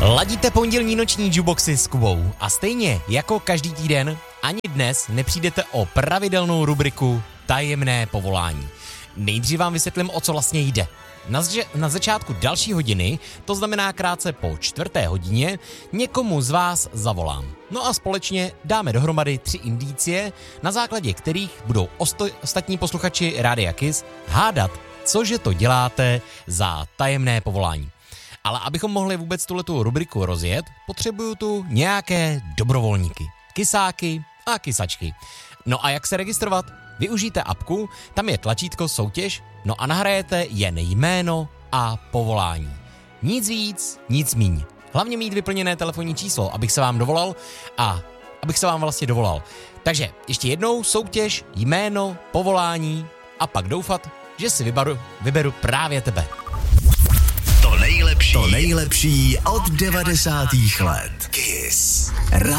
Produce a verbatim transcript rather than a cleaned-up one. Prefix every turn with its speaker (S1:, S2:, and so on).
S1: Ladíte pondělní noční jukeboxy s Kubou a stejně jako každý týden, ani dnes nepřijdete o pravidelnou rubriku Tajemné povolání. Nejdřív vám vysvětlím, o co vlastně jde. Na, zže, na začátku další hodiny, to znamená krátce po čtvrté hodině, někomu z vás zavolám. No a společně dáme dohromady tři indicie, na základě kterých budou osto, ostatní posluchači Rádia Kiss hádat, cože to děláte za tajemné povolání. Ale abychom mohli vůbec tuhletu rubriku rozjet, potřebuju tu nějaké dobrovolníky, kysáky a kysačky. No a jak se registrovat? Využijte apku, tam je tlačítko soutěž, no a nahrajete jen jméno a povolání. Nic víc, nic míň. Hlavně mít vyplněné telefonní číslo, abych se vám dovolal a abych se vám vlastně dovolal. Takže ještě jednou soutěž, jméno, povolání a pak doufat, že si vyberu, vyberu právě tebe.
S2: To nejlepší, to nejlepší od devadesátých let. Kiss.